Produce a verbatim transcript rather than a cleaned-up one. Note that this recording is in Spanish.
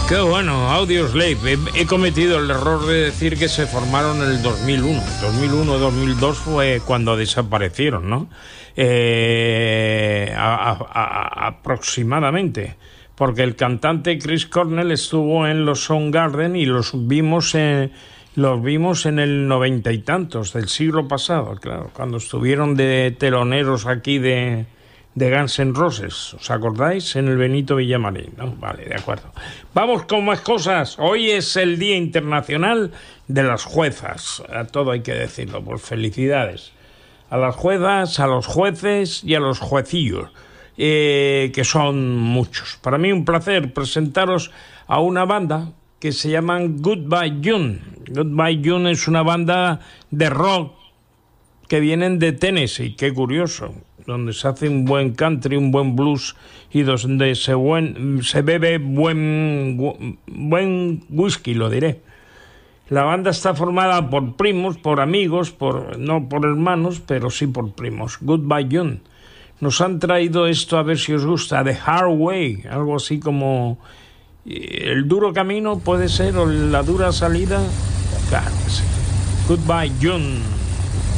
Qué bueno, Audioslave. He, he cometido el error de decir que se formaron en el dos mil uno. dos mil uno dos mil dos fue cuando desaparecieron, ¿no? Eh, a, a, a, aproximadamente. Porque el cantante Chris Cornell estuvo en los Soundgarden y los vimos en, los vimos en el noventa y tantos del siglo pasado, claro, cuando estuvieron de teloneros aquí de... de Guns N' Roses, ¿os acordáis? En el Benito Villamarín, ¿no? Vale, de acuerdo. Vamos con más cosas. Hoy es el Día Internacional de las Juezas. A todo hay que decirlo, pues felicidades. A las juezas, a los jueces y a los juecillos, eh, que son muchos. Para mí un placer presentaros a una banda que se llaman Goodbye June. Goodbye June es una banda de rock que vienen de Tennessee, qué curioso, donde se hace un buen country, un buen blues y donde se, buen, se bebe buen, buen whisky, lo diré. La banda está formada por primos, por amigos, por no por hermanos, pero sí por primos. Goodbye June. Nos han traído esto, a ver si os gusta, The Hard Way, algo así como el duro camino, puede ser, o la dura salida. Claro que sí. Goodbye June.